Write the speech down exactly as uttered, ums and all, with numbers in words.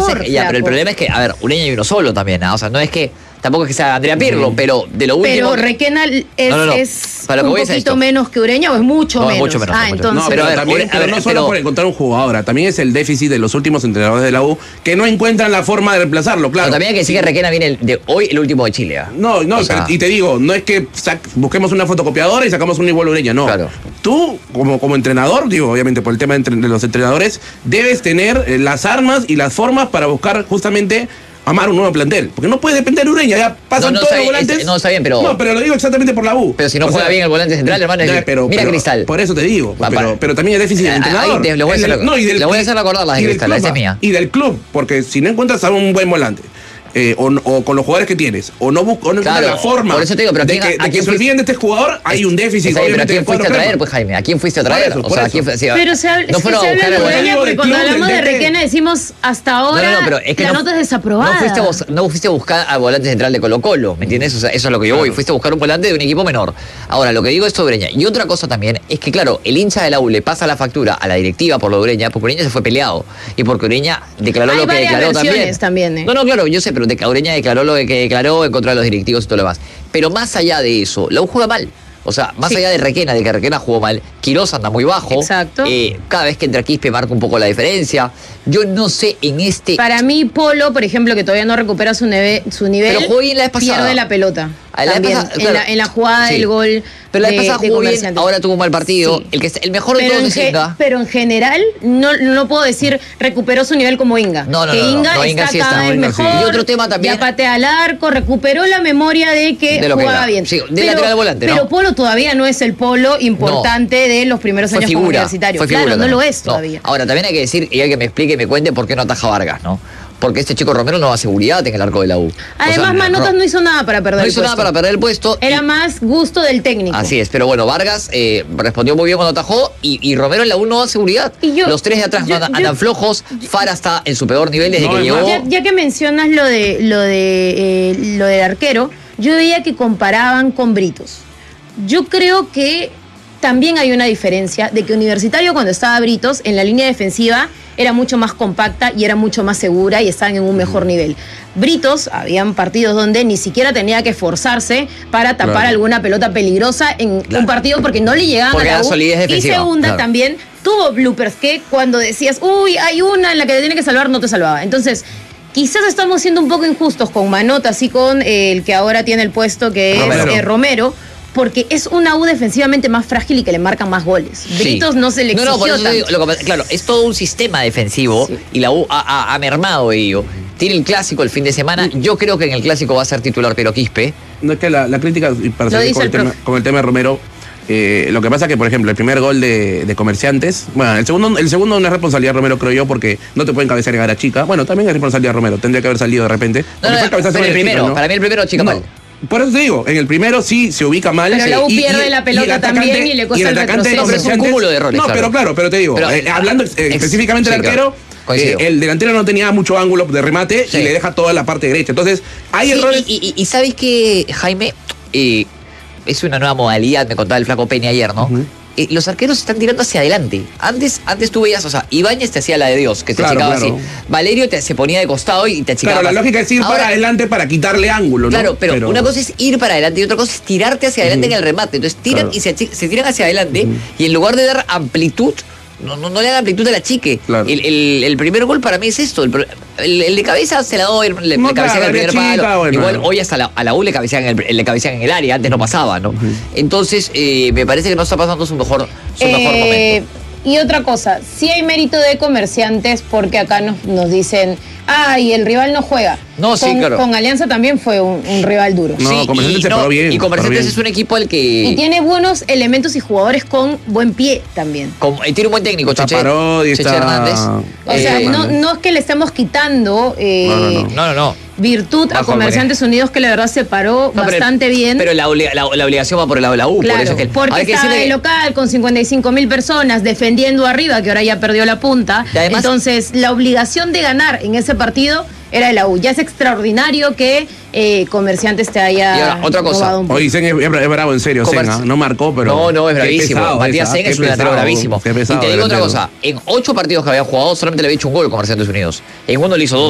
es que, ya, pero el problema es que, a ver, Ureña hay uno solo también, ¿no? O sea, no es que, tampoco es que sea Andrea Pirlo, mm. pero de lo último... Pero Requena es, no, no, no. es Para un poquito menos que Ureña, o es mucho no, menos. mucho menos. Ah, mucho entonces... No, pero, pero, a ver, también, a ver, pero no solo pero, por encontrar un jugador, también es el déficit de los últimos entrenadores de la U que no encuentran la forma de reemplazarlo, claro. Pero también hay que decir que Requena viene de hoy el último de Chile. ¿eh? No, no, o sea, y te digo, no es que busquemos una fotocopiadora y sacamos un igual Ureña, no. Claro. Tú, como, como entrenador, digo, obviamente por el tema de, entre, de los entrenadores, debes tener eh, las armas y las formas para buscar justamente armar un nuevo plantel. Porque no puede depender de Ureña, ya pasan no, no todos los bien, volantes. Es, no, está bien, pero... No, pero lo digo exactamente por la U. Pero si no o juega sea, bien el volante central, hermano, ya, es, pero, mira pero, Cristal. Por eso te digo, Va, pero, pero también es déficit de entrenador. Ahí te, le voy a hacer, no, y del, le voy a hacer recordar las de Cristal, esa es mía. Y del club, porque si no encuentras a un buen volante, Eh, o, o con los jugadores que tienes, o no buscas no claro, la forma por eso te digo, pero de quién, que, de que se olviden de este jugador, hay un déficit. Está bien, pero ¿a quién del fuiste a cuadro traer, pues, Jaime? ¿A quién fuiste a traer? Por eso, o sea, por ¿a quién fue, sí, Pero se habla, no es que se habla de Ureña porque cuando hablamos de Requena decimos hasta ahora no, no, no, pero es que la no, nota es desaprobada. No fuiste, a bus, no fuiste a buscar al volante central de Colo Colo, ¿me entiendes? O sea, eso es lo que yo voy. Claro. Fuiste a buscar un volante de un equipo menor. Ahora, lo que digo es sobre Ureña. Y otra cosa también es que, claro, el hincha de la U le pasa la factura a la directiva por lo de Ureña, porque Ureña se fue peleado. Y porque Ureña declaró Hay lo que declaró también. también ¿eh? No, no, claro, yo sé, pero Ureña declaró lo que declaró en contra de los directivos y todo lo demás. Pero más allá de eso, la U juega mal. O sea, más sí. allá de Requena, de que Requena jugó mal, Quirós anda muy bajo. Exacto. Eh, cada vez que entra Quispe marca un poco la diferencia. Yo no sé en este... Para mí, Polo, por ejemplo, que todavía no recupera su, neve, su nivel, pero jugó bien la vez pasada. Pierde la pelota. A la también, pasada, claro. en, la, en la jugada sí. del gol. Pero la vez de, pasada jugó bien, ahora tuvo un mal partido. Sí. El, que, el mejor de pero todos es Inga. Pero en general, no, no puedo decir recuperó su nivel como Inga. No, no, que no, Inga no, no, está Inga sí cada está, vez mejor. Sí. Y otro tema también. Ya patea al arco, recuperó la memoria de que de lo jugaba que bien. Sí, de pero, lateral volante, pero ¿no? Polo todavía no es el Polo importante no. de los primeros fue años figura, como universitario. Fue figura, claro, también. no lo es no. todavía. Ahora, también hay que decir, y hay que me explique y me cuente por qué no ataja Vargas, ¿no? Porque este chico Romero no da seguridad en el arco de la U. Además, o sea, Manotas no hizo nada para perder no el puesto. No hizo nada para perder el puesto. Era y... más gusto del técnico. Así es, pero bueno, Vargas eh, respondió muy bien cuando atajó y, y Romero en la U no da seguridad. Yo, Los tres de atrás yo, andan, yo, andan flojos. Yo, Fara está en su peor nivel desde no, que llegó. Ya, ya que mencionas lo de lo de eh, lo del arquero, yo veía que comparaban con Britos. Yo creo que también hay una diferencia de que Universitario cuando estaba Britos en la línea defensiva era mucho más compacta y era mucho más segura y estaban en un mejor nivel. Britos, habían partidos donde ni siquiera tenía que esforzarse para tapar claro. alguna pelota peligrosa en claro. un partido porque no le llegaban porque a la U. Solidez defensiva. Y segunda claro. también tuvo bloopers que cuando decías, uy, hay una en la que te tiene que salvar, no te salvaba. Entonces, quizás estamos siendo un poco injustos con Manotas y con eh, el que ahora tiene el puesto que Romero. es eh, Romero. Porque es una U defensivamente más frágil y que le marcan más goles. Britos sí. no se le exigió no, no, por eso tanto. Digo, lo que, claro, es todo un sistema defensivo sí. y la U ha, ha, ha mermado ello. Tiene el clásico el fin de semana. Yo creo que en el clásico va a ser titular Pero Quispe. No es que la, la crítica, para seguir con el, el tema, con el tema de Romero, eh, lo que pasa es que, por ejemplo, el primer gol de, de Comerciantes, bueno, el segundo, el segundo no es responsabilidad de Romero, creo yo, porque no te pueden cabecear en Chica. Bueno, también es responsabilidad de Romero, tendría que haber salido de repente. No, no, no, pero el primero, chica, ¿no? Para mí el primero Chica no. mal. Por eso te digo, en el primero sí se ubica mal. Pero la U y, pierde y, la pelota y también y le cuesta el, el retroceso. No, es un cúmulo de errores. No, claro. pero claro, pero te digo, pero, eh, hablando eh, específicamente del sí, arquero, claro. eh, el delantero no tenía mucho ángulo de remate sí. y le deja toda la parte derecha. Entonces, hay sí, errores. Y, y, y ¿sabes qué, Jaime? Eh, es una nueva modalidad, me contaba el flaco Peña ayer, ¿no? Uh-huh. Eh, los arqueros están tirando hacia adelante. Antes, antes tú veías, o sea, Ibáñez te hacía la de Dios, que te claro, achicaba claro. así. Valerio te, se ponía de costado y te achicaba. Claro, la lógica es ir Ahora, para adelante para quitarle ángulo, ¿no? Claro, pero, pero una cosa es ir para adelante y otra cosa es tirarte hacia adelante uh-huh. en el remate. Entonces tiran claro. y se, se tiran hacia adelante uh-huh. y en lugar de dar amplitud, no, no, no le dan amplitud a la chique. Claro. El, el, el primer gol para mí es esto. El, el, el de cabeza se la doy, le, no, le cabecean claro, en el primer chica, palo. Bueno, Igual bueno. hoy hasta la, a la U le cabecean, en el, le cabecean en el área, antes no pasaba, ¿no? Uh-huh. Entonces, eh, me parece que no está pasando su mejor, su eh, mejor momento. Y otra cosa, sí hay mérito de Comerciantes porque acá nos, nos dicen, ah, y el rival no juega. No, sí, con, claro. Con Alianza también fue un, un rival duro. No, sí, Comerciantes se no, paró bien. Y Comerciantes es un equipo al que... Y tiene buenos elementos y jugadores con buen pie también. Con, y tiene un buen técnico, Cheche, Parodi, Cheche está... Hernández. O eh, sea, no, no es que le estemos quitando... Eh, no, no, no. no, no, no. virtud Bajo a Comerciantes Unidos, que la verdad se paró no, bastante pero, bien. Pero la, la, la obligación va por el lado de la U. Claro, por eso es que, porque estaba de local con cincuenta y cinco mil personas defendiendo arriba, que ahora ya perdió la punta. Además, entonces, la obligación de ganar en ese partido era de la U. Ya es extraordinario que eh, Comerciantes te haya y ahora, otra cosa. Un Oye, Sen es, es bravo, en serio, Sen, ¿eh? No marcó, pero... No, no, es bravísimo. Matías Sen es un delantero bravísimo. Pesado, y te digo otra cosa. En ocho partidos que había jugado, solamente le había hecho un gol Comerciantes Unidos. En uno le hizo dos.